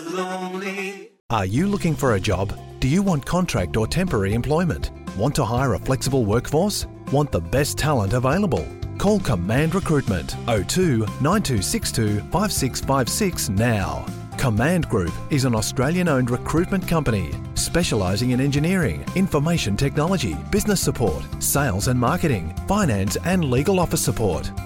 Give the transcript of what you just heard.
lonely. Are you looking for a job? Do you want contract or temporary employment? Want to hire a flexible workforce? Want the best talent available? Call Command Recruitment 02 9262 5656 now. Command Group is an Australian-owned recruitment company specialising in engineering, information technology, business support, sales and marketing, finance and legal office support.